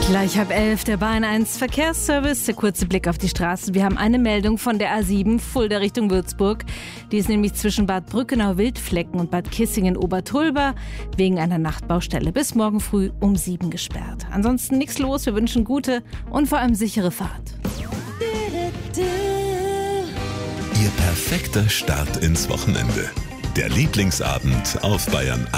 Gleich 10:30 der Bayern 1 Verkehrsservice. Der kurze Blick auf die Straßen. Wir haben eine Meldung von der A7 Fulda Richtung Würzburg. Die ist nämlich zwischen Bad Brückenau-Wildflecken und Bad Kissingen-Obertulba wegen einer Nachtbaustelle bis morgen früh um 7 gesperrt. Ansonsten nichts los. Wir wünschen gute und vor allem sichere Fahrt. Ihr perfekter Start ins Wochenende. Der Lieblingsabend auf Bayern 1.